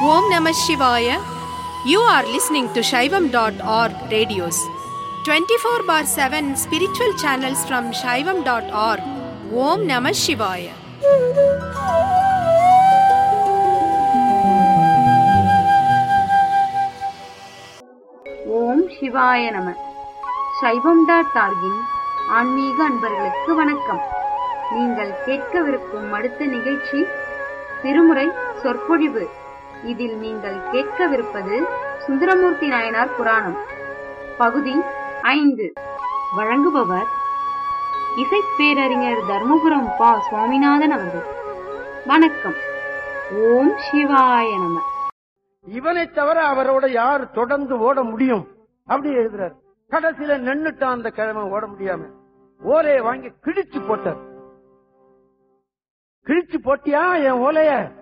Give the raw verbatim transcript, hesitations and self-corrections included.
Om Namah Shivaya. You are listening to Shaivam dot org radios. twenty-four bar seven spiritual channels from Shaivam dot org. Om Namah Shivaya. ஓம் சிவாய நம. சைவம் dot ஆர்கின் ஆன்மீக அன்பர்களுக்கு வணக்கம். நீங்கள் கேட்கவிருக்கும் அடுத்த நிகழ்ச்சி திருமுறை சொற்பொழிவு. இதில் நீங்கள் கேட்கவிருப்பது சுந்தரமூர்த்தி நாயனார் புராணம் பகுதி ஐந்து. வழங்குபவர் இசைப்பேரறிஞர் தர்மபுரம் பா சுவாமிநாதன் அவர்கள். வணக்கம். ஓம் சிவாய நம. இவனை தவிர அவரோட யார் தொடர்ந்து ஓட முடியும் அப்படி எழுதுறாரு. கடைசியில நின்னுட்டான் அந்த கிழமை, ஓட முடியாம ஓலையை வாங்கி கிழிச்சு போட்டார். கிழிச்சு போட்டியா என் ஓலைய